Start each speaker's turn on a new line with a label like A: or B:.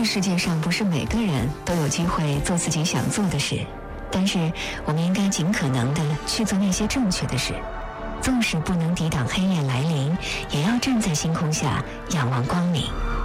A: 的世界上，不是每个人都有机会做自己想做的事，但是我们应该尽可能的去做那些正确的事。纵使不能抵挡黑夜来临，也要站在星空下仰望光明。